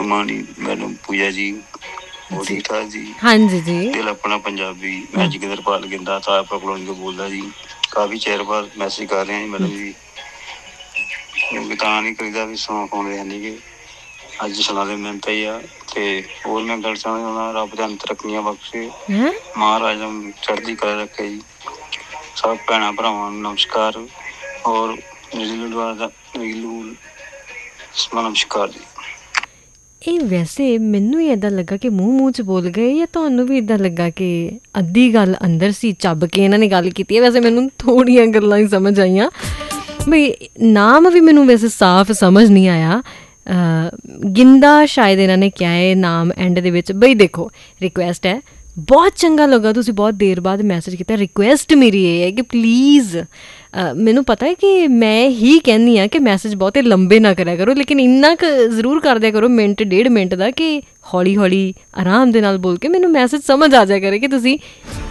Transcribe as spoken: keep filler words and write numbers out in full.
ਗੁਰਮਾਨੀ madam ਪੂਜਾ ਜੀ, ਹੋਰ ਠੀਕ ਠਾਕ ਜੀ? ਹਾਂਜੀ ਜੀ। ਦਿਲ ਆਪਣਾ ਪੰਜਾਬੀ, ਮੈਂ ਜੋਗਿੰਦਰਪਾਲ ਗਿੰਦਾ ਤਾਜਪੁਰ ਕਲੋਨੀ ਤੋਂ ਬੋਲਦਾ ਜੀ। ਕਾਫੀ ਚਿਰ ਬਾਅਦ ਮੈਸੇਜ ਕਰ ਰਿਹਾ ਜੀ ਮੈਡਮ ਜੀ, ਕਿਉਂਕਿ ਤਾਂ ਨਹੀਂ ਕਰੀਦਾ ਵੀ ਸੌਂਕ ਆਉਂਦੇ ਹੈ ਗੇ। ਅੱਜ ਸੁਣਾ ਦੇ ਮਿਹਨਤ ਹੀ ਆ। ਤੇ ਹੋਰ ਮੈਂ ਗੱਲ ਸਮਝਦਾ, ਰੱਬ ਦੇ ਅੰਤ ਤਰੱਕੀਆਂ ਬਖਸ਼ੇ, ਮਹਾਰਾਜ ਨੂੰ ਚੜ੍ਹਦੀ ਕਲਾ ਰੱਖੇ ਜੀ। ਸਭ ਭੈਣਾਂ ਭਰਾਵਾਂ ਨੂੰ ਨਮਸਕਾਰ। ਔਰ ਰੀਲੂ ਨਮਸਕਾਰ ਜੀ। ਇਹ ਵੈਸੇ ਮੈਨੂੰ ਹੀ ਇੱਦਾਂ ਲੱਗਾ ਕਿ ਮੂੰਹ ਮੂੰਹ 'ਚ ਬੋਲ ਗਏ, ਜਾਂ ਤੁਹਾਨੂੰ ਵੀ ਇੱਦਾਂ ਲੱਗਾ ਕਿ ਅੱਧੀ ਗੱਲ ਅੰਦਰ ਸੀ, ਚੱਬ ਕੇ ਇਹਨਾਂ ਨੇ ਗੱਲ ਕੀਤੀ ਹੈ? ਵੈਸੇ ਮੈਨੂੰ ਥੋੜ੍ਹੀਆਂ ਗੱਲਾਂ ਹੀ ਸਮਝ ਆਈਆਂ ਬਈ ਨਾਮ ਵੀ ਮੈਨੂੰ ਵੈਸੇ ਸਾਫ਼ ਸਮਝ ਨਹੀਂ ਆਇਆ। ਗਿੰਦਾ ਸ਼ਾਇਦ ਇਹਨਾਂ ਨੇ ਕਿਹਾ ਹੈ ਨਾਮ ਐਂਡ ਦੇ ਵਿੱਚ। ਬਈ ਦੇਖੋ, ਰਿਕੁਐਸਟ ਹੈ, ਬਹੁਤ ਚੰਗਾ ਲੱਗਾ ਤੁਸੀਂ ਬਹੁਤ ਦੇਰ ਬਾਅਦ ਮੈਸੇਜ ਕੀਤਾ। ਰਿਕੁਐਸਟ ਮੇਰੀ ਇਹ ਹੈ ਕਿ ਪਲੀਜ਼, ਮੈਨੂੰ ਪਤਾ ਹੈ ਕਿ ਮੈਂ ਹੀ ਕਹਿੰਦੀ ਹਾਂ ਕਿ ਮੈਸੇਜ ਬਹੁਤੇ ਲੰਬੇ ਨਾ ਕਰਿਆ ਕਰੋ, ਲੇਕਿਨ ਇੰਨਾ ਕੁ ਜ਼ਰੂਰ ਕਰ ਦਿਆ ਕਰੋ, ਮਿੰਟ ਡੇਢ ਮਿੰਟ ਦਾ, ਕਿ ਹੌਲੀ ਹੌਲੀ ਆਰਾਮ ਦੇ ਨਾਲ ਬੋਲ ਕੇ ਮੈਨੂੰ ਮੈਸੇਜ ਸਮਝ ਆ ਜਾਇਆ ਕਰੇ ਕਿ ਤੁਸੀਂ